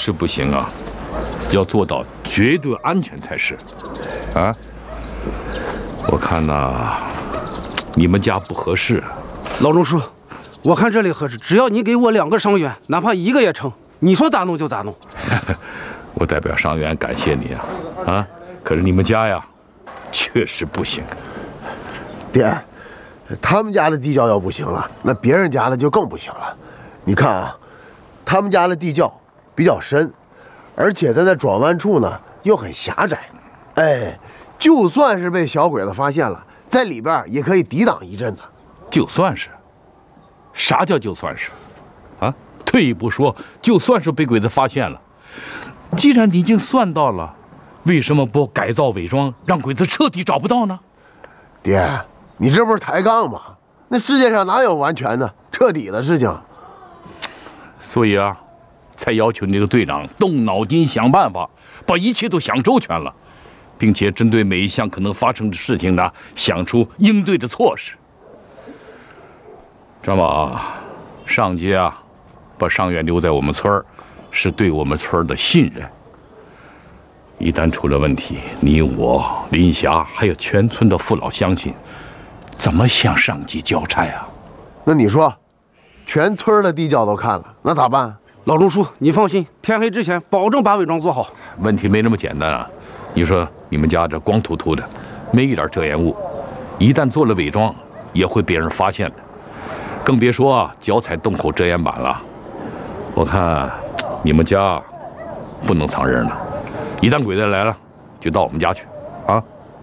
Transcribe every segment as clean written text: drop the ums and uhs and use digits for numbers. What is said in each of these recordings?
是不行啊，要做到绝对安全才是。啊，我看呐，你们家不合适。 老钟叔，我看这里合适，只要你给我2个伤员，哪怕1个也成，你说咋弄就咋弄。 我代表伤员感谢你啊，啊！可是你们家呀，确实不行。 爹，他们家的地窖要不行了，那别人家的就更不行了。你看啊，他们家的地窖比较深，而且在那转弯处呢又很狭窄，哎，就算是被小鬼子发现了，在里边也可以抵挡一阵子。 就算是，啥叫就算是？啊，退一步说，就算是被鬼子发现了，既然你已经算到了，为什么不改造伪装，让鬼子彻底找不到呢？ 爹，你这不是抬杠吗？那世界上哪有完全的、彻底的事情？ 所以啊，才要求你这个队长动脑筋想办法，把一切都想周全了，并且针对每一项可能发生的事情呢，想出应对的措施。张宝，上级啊，把伤员留在我们村儿，是对我们村儿的信任。一旦出了问题，你我林霞还有全村的父老乡亲，怎么向上级交差啊？ 那你说，全村的地窖都看了，那咋办？ 老钟叔，你放心，天黑之前保证把伪装做好。 问题没那么简单啊！你说你们家这光秃秃的，没一点遮掩物，一旦做了伪装，也会被人发现的。更别说啊，脚踩洞口遮掩板了。我看你们家不能藏人了，一旦鬼子来了，就到我们家去，啊！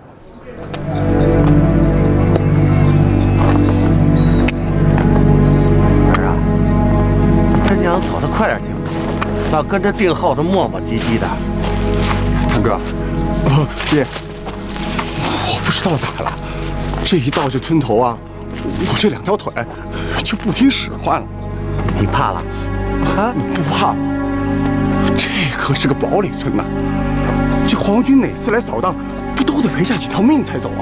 儿啊，他娘走得快点行，老跟着腚后头磨磨唧唧的。 堂哥，爹，我不知道咋了，这一到这村头啊，我这2条腿就不听使唤了。 你怕了？啊， 你不怕？这可是个堡垒村呐，这皇军哪次来扫荡，不都得赔下几条命才走啊？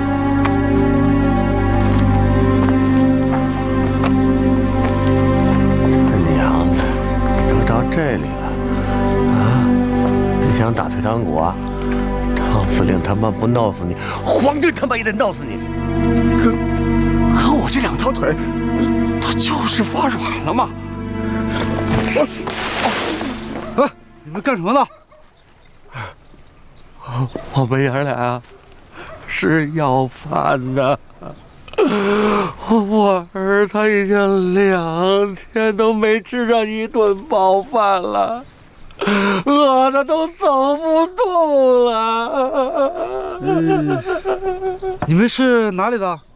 他娘的，你都到这里了啊！你想打退堂鼓啊？唐司令他妈不弄死你，皇军他妈也得弄死你！ 可我这2条腿，它就是发软了嘛。 哎，你们干什么呢？ 我们爷俩是要饭的。我儿他已经2天都没吃上一顿饱饭了，饿的都走不动了。 你们是哪里的？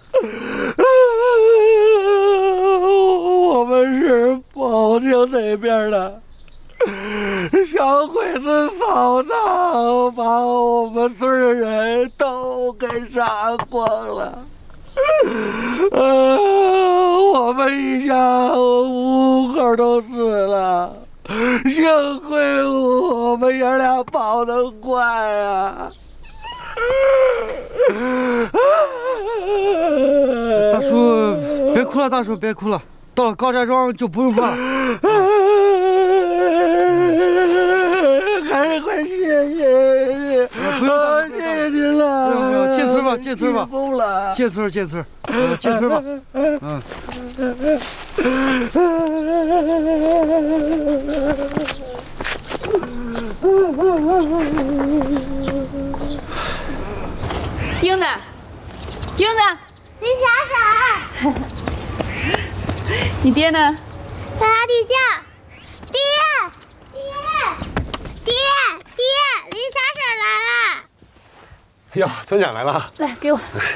我们是保定那边的。小鬼子扫荡，把我们村的人都给杀光了。我们一家5口都死了，幸亏我们爷俩跑得快啊！ 大叔，别哭了，大叔别哭了，到了高寨庄就不用怕了。 快谢谢！ 不用， 谢谢您了。 不用，进村吧，进村吧， 疯了， 进村，进村，进村吧。 英子，英子， 林小婶， 你爹呢？ 在拉地窖。爹，林小婶来了。 哎呀，村长来了， 来，给我。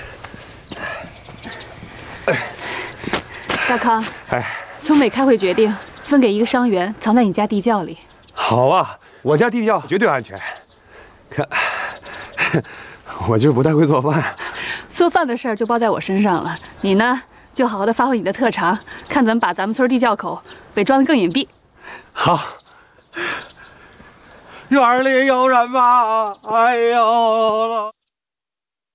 大康，村委开会决定分给1个伤员，藏在你家地窖里。 好啊，我家地窖绝对安全。看，我就是不太会做饭， 做饭的事儿就包在我身上了。你呢，就好好的发挥你的特长，看怎么把咱们村地窖口伪装得更隐蔽。 好。 院里有人吗？哎呦！